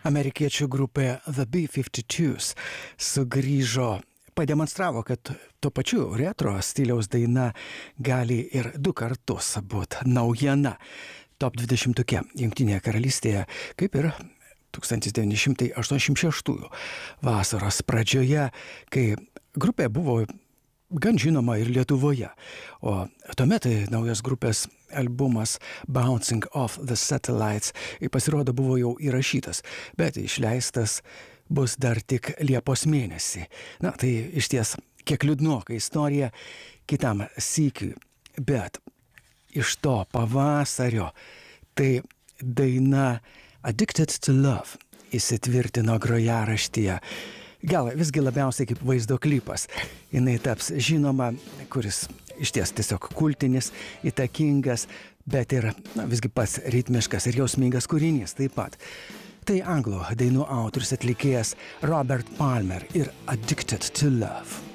Amerikiečių grupė The B-52s sugrįžo, pademonstravo, kad tuo pačiu retro stiliaus daina gali ir 2 kartus būti naujiena top 20-uke Jungtinėje karalystėje, kaip ir 1986 vasaros pradžioje, kai grupė buvo gan žinoma ir Lietuvoje. O tuomet naujas grupės albumas Bouncing Off the Satellites pasirodo buvo jau įrašytas, bet išleistas bus dar tik Liepos mėnesį. Na, tai išties kiek liūdnoka istorija kitam sykiui, bet iš to pavasario tai daina Addicted to Love įsitvirtino grojaraštyje. Gal visgi labiausiai kaip vaizdo klipas. Jinai taps žinoma, kuris išties tiesiog kultinis, įtakingas, bet ir visgi pats ritmiškas ir jausmingas kūrinys taip pat. Tai anglų dainų autorius atlikėjas Robert Palmer ir Addicted to Love.